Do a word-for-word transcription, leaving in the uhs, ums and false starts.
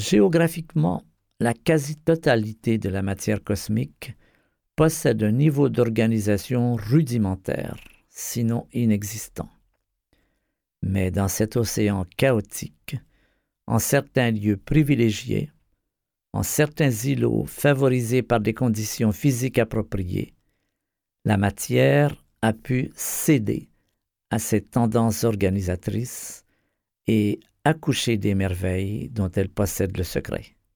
Géographiquement, la quasi-totalité de la matière cosmique possède un niveau d'organisation rudimentaire, sinon inexistant. Mais dans cet océan chaotique, en certains lieux privilégiés, en certains îlots favorisés par des conditions physiques appropriées, la matière a pu céder à ces tendances organisatrices et accoucher des merveilles dont elle possède le secret.